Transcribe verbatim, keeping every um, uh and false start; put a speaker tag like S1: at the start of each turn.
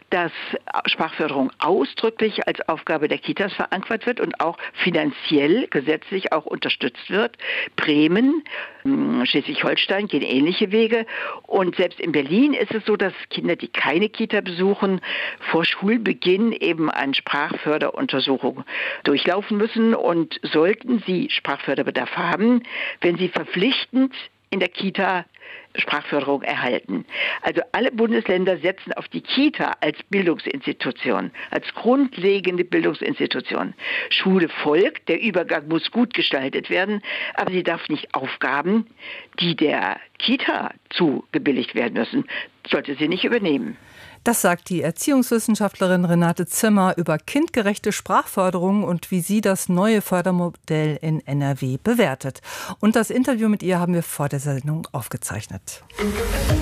S1: dass Sprachförderung ausdrücklich als Aufgabe der Kitas verankert wird und auch finanziell, gesetzlich auch unterstützt wird. Bremen, Schleswig-Holstein gehen ähnliche Wege. Und selbst in Berlin ist es so, dass Kinder, die keine Kita besuchen, vor Schulbeginn eben eine Sprachförderuntersuchung durchlaufen müssen. Und sollten sie Sprachförderbedarf haben, wenn sie verpflichtend in der Kita Sprachförderung erhalten. Also alle Bundesländer setzen auf die Kita als Bildungsinstitution, als grundlegende Bildungsinstitution. Schule folgt, der Übergang muss gut gestaltet werden, aber sie darf nicht Aufgaben, die der Kita zugebilligt werden müssen, sollte sie nicht übernehmen.
S2: Das sagt die Erziehungswissenschaftlerin Renate Zimmer über kindgerechte Sprachförderung und wie sie das neue Fördermodell in N R W bewertet. Und das Interview mit ihr haben wir vor der Sendung aufgezeichnet.